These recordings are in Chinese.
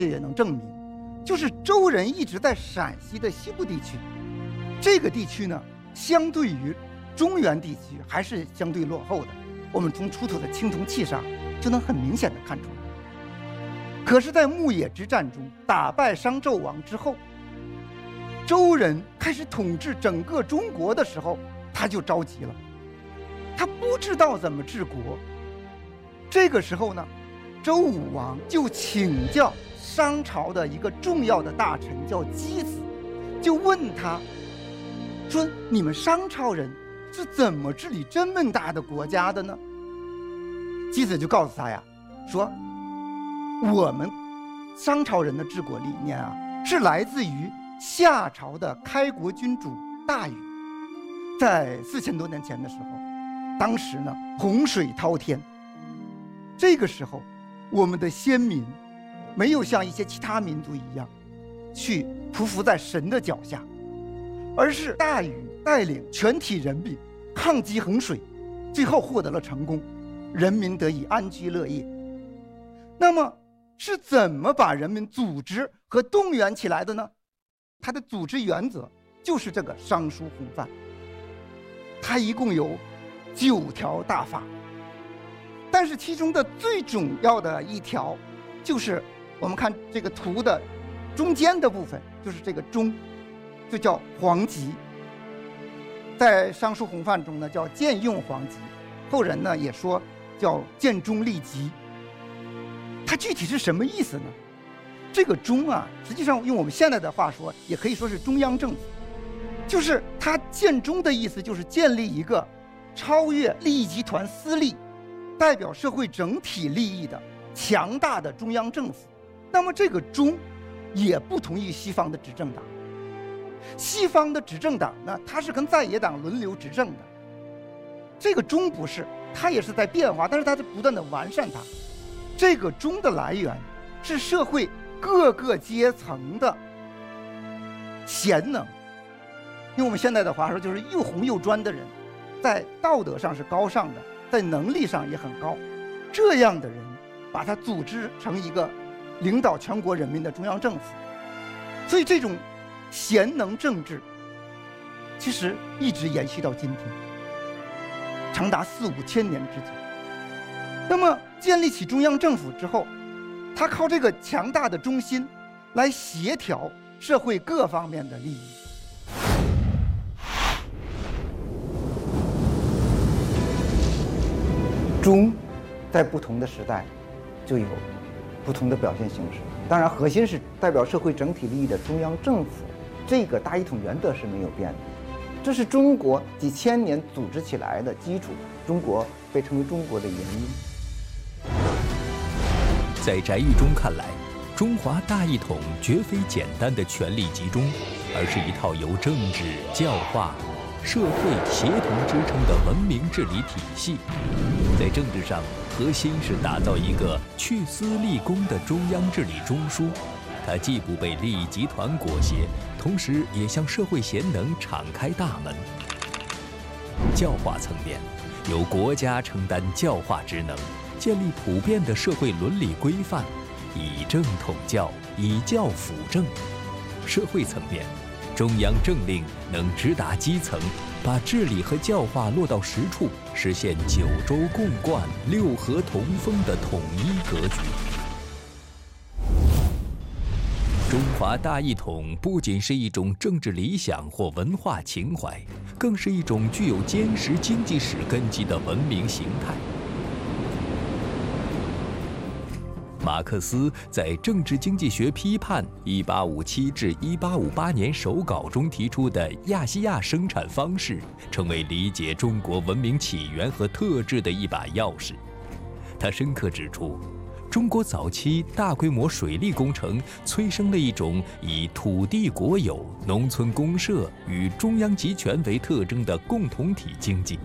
这也能证明，就是周人一直在陕西的西部地区，这个地区呢，相对于中原地区还是相对落后的。我们从出土的青铜器上就能很明显的看出来。可是，在牧野之战中打败商纣王之后，周人开始统治整个中国的时候，他就着急了，他不知道怎么治国。这个时候呢，周武王就请教商朝的一个重要的大臣叫箕子，就问他说：“你们商朝人是怎么治理这么大的国家的呢？”箕子就告诉他呀，说：“我们商朝人的治国理念啊，是来自于夏朝的开国君主大禹。在4000多年前的时候，当时呢洪水滔天，这个时候我们的先民没有像一些其他民族一样去匍匐在神的脚下，而是大禹带领全体人民抗击洪水，最后获得了成功，人民得以安居乐业。那么是怎么把人民组织和动员起来的呢？它的组织原则就是这个商书洪范，它一共有9条大法，但是其中的最重要的一条，就是我们看这个图的中间的部分，就是这个钟，就叫黄极。在商书洪范中呢，叫建用黄极，后人呢也说叫建中立极。它具体是什么意思呢？这个中啊，实际上用我们现在的话说，也可以说是中央政府，就是它建中的意思，就是建立一个超越利益集团私利，代表社会整体利益的强大的中央政府。那么这个中也不同于西方的执政党，西方的执政党呢，它是跟在野党轮流执政的，这个中不是，它也是在变化，但是它在不断的完善它。这个中的来源是社会各个阶层的贤能，用我们现在的话说，就是又红又专的人，在道德上是高尚的，在能力上也很高，这样的人把它组织成一个领导全国人民的中央政府。所以这种贤能政治其实一直延续到今天，长达4、5千年之久。那么建立起中央政府之后，他靠这个强大的中心来协调社会各方面的利益。中在不同的时代就有不同的表现形式，当然核心是代表社会整体利益的中央政府，这个大一统原则是没有变的，这是中国几千年组织起来的基础，中国被称为中国的原因。 在翟玉中看来，中华大一统绝非简单的权力集中，而是一套由政治、教化、社会协同支撑的文明治理体系。在政治上，核心是打造一个去私立公的中央治理中枢，它既不被利益集团裹挟，同时也向社会贤能敞开大门。教化层面，由国家承担教化职能，建立普遍的社会伦理规范，以政统教，以教辅政。社会层面，中央政令能直达基层，把治理和教化落到实处，实现9州共贯、6合同风的统一格局。中华大一统不仅是一种政治理想或文化情怀，更是一种具有坚实经济史根基的文明形态。马克思在《政治经济学批判》1857至1858年手稿中提出的亚细亚生产方式，成为理解中国文明起源和特质的一把钥匙。他深刻指出，中国早期大规模水利工程催生了一种以土地国有、农村公社与中央集权为特征的共同体经济。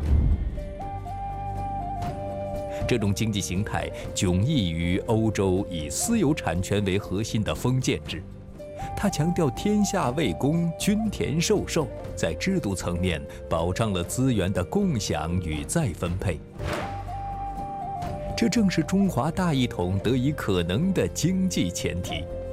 这种经济形态迥异于欧洲以私有产权为核心的封建制，它强调天下为公，均田授受，在制度层面保障了资源的共享与再分配。这正是中华大一统得以可能的经济前提。